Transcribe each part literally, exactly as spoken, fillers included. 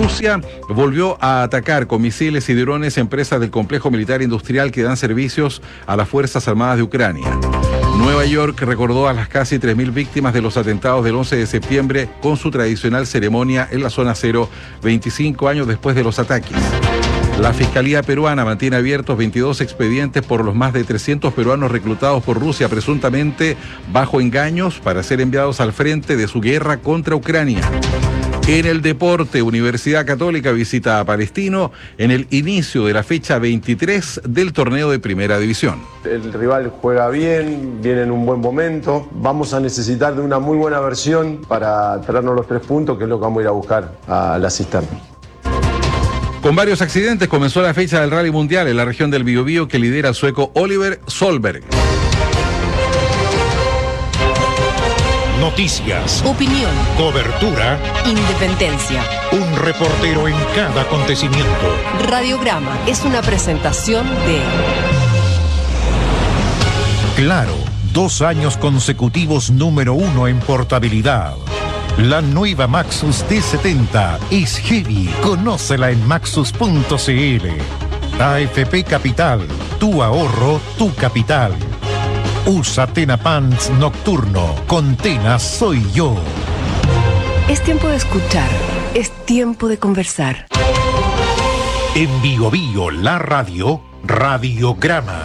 Rusia volvió a atacar con misiles y drones empresas del complejo militar industrial que dan servicios a las Fuerzas Armadas de Ucrania. Nueva York recordó a las casi tres mil víctimas de los atentados del once de septiembre con su tradicional ceremonia en la zona cero, veinticinco años después de los ataques. La Fiscalía peruana mantiene abiertos veintidós expedientes por los más de trescientos peruanos reclutados por Rusia, presuntamente bajo engaños para ser enviados al frente de su guerra contra Ucrania. En el deporte, Universidad Católica visita a Palestino en el inicio de la fecha veintitrés del torneo de Primera División. El rival juega bien, viene en un buen momento. Vamos a necesitar de una muy buena versión para traernos los tres puntos, que es lo que vamos a ir a buscar a la cisterna. Con varios accidentes comenzó la fecha del Rally Mundial en la región del Biobío que lidera el sueco Oliver Solberg. Noticias, opinión, cobertura, independencia. Un reportero en cada acontecimiento. Radiograma es una presentación de Claro, dos años consecutivos número uno en portabilidad. La nueva Maxus D setenta es heavy. Conócela en maxus punto c l. A F P Capital, tu ahorro, tu capital. Usa Tena Pants Nocturno. Con Tena soy yo. Es tiempo de escuchar. Es tiempo de conversar. En Bio Bio, la radio, Radiograma.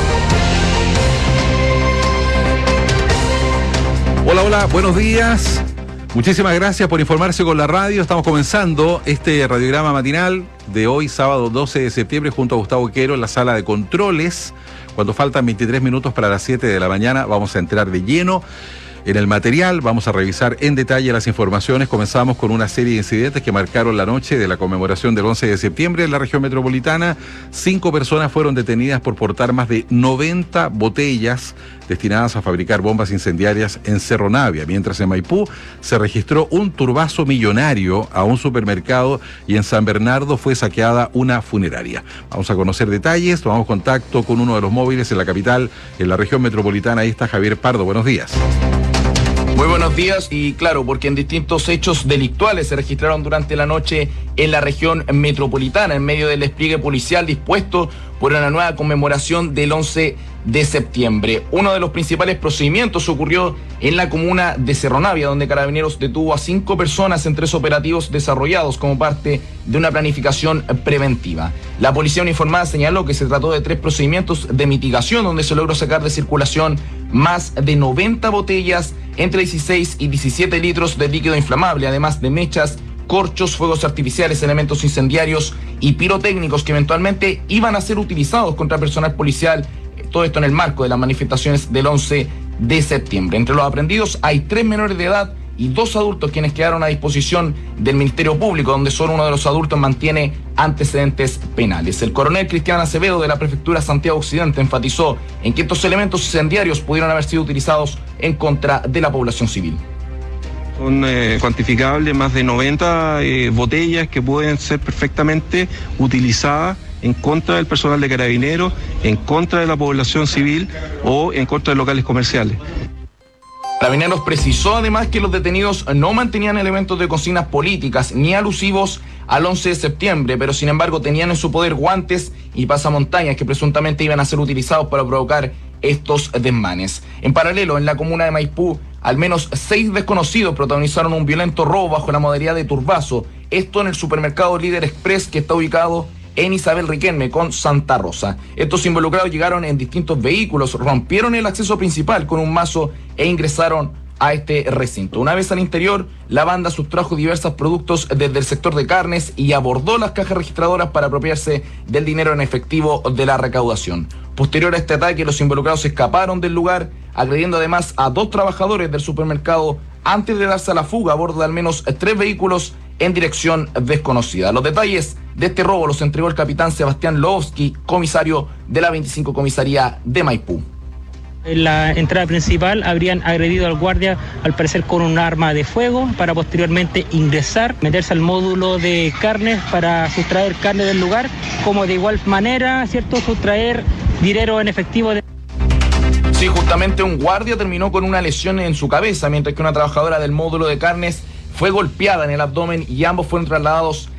Hola, hola, buenos días. Muchísimas gracias por informarse con la radio. Estamos comenzando este radiograma matinal de hoy, sábado doce de septiembre, junto a Gustavo Quero en la sala de controles. Cuando faltan veintitrés minutos para las siete de la mañana, vamos a entrar de lleno en el material. Vamos a revisar en detalle las informaciones. Comenzamos con una serie de incidentes que marcaron la noche de la conmemoración del once de septiembre en la región metropolitana. Cinco personas fueron detenidas por portar más de noventa botellas destinadas a fabricar bombas incendiarias en Cerro Navia, mientras en Maipú se registró un turbazo millonario a un supermercado y en San Bernardo fue saqueada una funeraria. Vamos a conocer detalles, tomamos contacto con uno de los móviles en la capital, en la región metropolitana. Ahí está Javier Pardo, buenos días. Muy buenos días, y claro, porque en distintos hechos delictuales se registraron durante la noche en la región metropolitana, en medio del despliegue policial dispuesto por una nueva conmemoración del once de septiembre. Uno de los principales procedimientos ocurrió en la comuna de Cerro Navia, donde Carabineros detuvo a cinco personas en tres operativos desarrollados como parte de una planificación preventiva. La policía uniformada señaló que se trató de tres procedimientos de mitigación, donde se logró sacar de circulación más de noventa botellas, entre dieciséis y diecisiete litros de líquido inflamable, además de mechas, corchos, fuegos artificiales, elementos incendiarios y pirotécnicos que eventualmente iban a ser utilizados contra personal policial. Todo esto en el marco de las manifestaciones del once de septiembre. Entre los aprendidos hay tres menores de edad y dos adultos quienes quedaron a disposición del Ministerio Público, donde solo uno de los adultos mantiene antecedentes penales. El coronel Cristian Acevedo de la Prefectura Santiago Occidente enfatizó en que estos elementos incendiarios pudieron haber sido utilizados en contra de la población civil. Son eh, cuantificables más de noventa eh, botellas que pueden ser perfectamente utilizadas en contra del personal de Carabineros, en contra de la población civil o en contra de locales comerciales. Carabineros precisó además que los detenidos no mantenían elementos de consignas políticas ni alusivos al once de septiembre, pero sin embargo tenían en su poder guantes y pasamontañas que presuntamente iban a ser utilizados para provocar estos desmanes. En paralelo, en la comuna de Maipú, al menos seis desconocidos protagonizaron un violento robo bajo la modalidad de turbazo. Esto en el supermercado Líder Express, que está ubicado en Isabel Riquelme con Santa Rosa. Estos involucrados llegaron en distintos vehículos, rompieron el acceso principal con un mazo e ingresaron a este recinto. Una vez al interior, la banda sustrajo diversos productos desde el sector de carnes y abordó las cajas registradoras para apropiarse del dinero en efectivo de la recaudación. Posterior a este ataque, los involucrados escaparon del lugar, agrediendo además a dos trabajadores del supermercado antes de darse a la fuga a bordo de al menos tres vehículos en dirección desconocida. Los detalles de este robo los entregó el capitán Sebastián Lovsky, comisario de la veinticinco Comisaría de Maipú. En la entrada principal habrían agredido al guardia, al parecer con un arma de fuego, para posteriormente ingresar, meterse al módulo de carnes para sustraer carne del lugar, como de igual manera, ¿cierto?, sustraer dinero en efectivo de... Sí, justamente un guardia terminó con una lesión en su cabeza, mientras que una trabajadora del módulo de carnes fue golpeada en el abdomen y ambos fueron trasladados